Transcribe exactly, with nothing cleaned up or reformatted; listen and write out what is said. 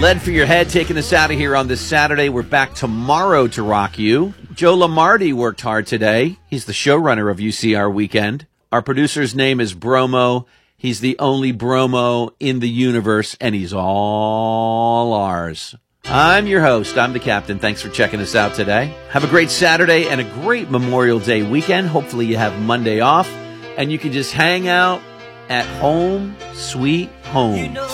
Lead for your head, taking us out of here on this Saturday. We're back tomorrow to rock you. Joe Lamardi worked hard today. He's the showrunner of U C R Weekend. Our producer's name is Bromo. He's the only Bromo in the universe, and he's all ours. I'm your host. I'm the captain. Thanks for checking us out today. Have a great Saturday and a great Memorial Day weekend. Hopefully you have Monday off, and you can just hang out at home, sweet home.